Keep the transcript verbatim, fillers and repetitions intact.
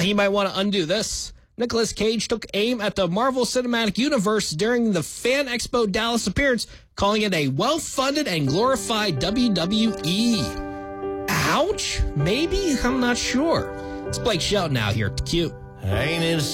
he might want to undo this. Nicolas Cage took aim at the Marvel Cinematic Universe during the Fan Expo Dallas appearance, calling it a well-funded and glorified W W E. Ouch? Maybe? I'm not sure. It's Blake Shelton out here at the Q. Ain't it